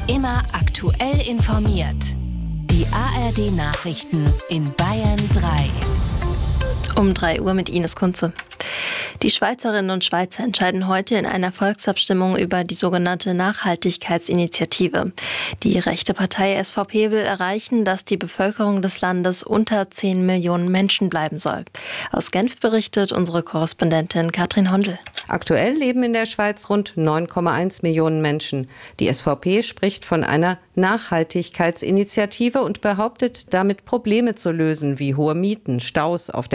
Immer aktuell informiert. Die ARD-Nachrichten in Bayern 3. Um 3 Uhr mit Ines Kunze. Die Schweizerinnen und Schweizer entscheiden heute in einer Volksabstimmung über die sogenannte Nachhaltigkeitsinitiative. Die rechte Partei SVP will erreichen, dass die Bevölkerung des Landes unter 10 Millionen Menschen bleiben soll. Aus Genf berichtet unsere Korrespondentin Katrin Hondel. Aktuell leben in der Schweiz rund 9,1 Millionen Menschen. Die SVP spricht von einer Nachhaltigkeitsinitiative und behauptet, damit Probleme zu lösen, wie hohe Mieten, Staus auf der